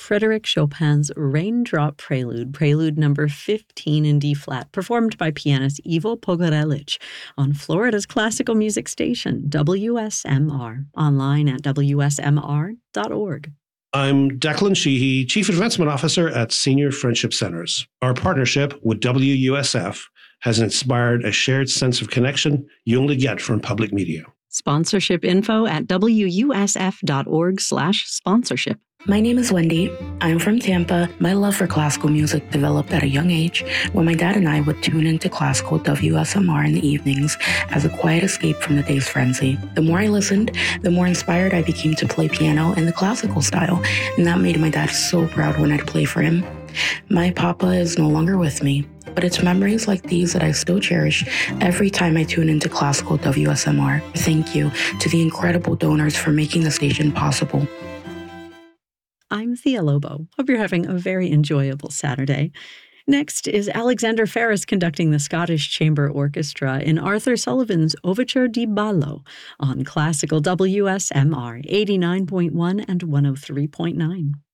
Frédéric Chopin's Raindrop Prelude, Prelude number 15 in D-flat, performed by pianist Ivo Pogorelic on Florida's classical music station, WSMR, online at wsmr.org. I'm Declan Sheehy, Chief Advancement Officer at Senior Friendship Centers. Our partnership with WUSF has inspired a shared sense of connection you only get from public media. Sponsorship info at wusf.org/sponsorship. My name is Wendy. I'm from Tampa. My love for classical music developed at a young age when my dad and I would tune into classical WSMR in the evenings as a quiet escape from the day's frenzy. The more I listened, the more inspired I became to play piano in the classical style, and that made my dad so proud when I'd play for him. My papa is no longer with me, but it's memories like these that I still cherish every time I tune into classical WSMR. Thank you to the incredible donors for making the station possible. I'm Thea Lobo. Hope you're having a very enjoyable Saturday. Next is Alexander Ferris conducting the Scottish Chamber Orchestra in Arthur Sullivan's Overture di Ballo on classical WSMR 89.1 and 103.9.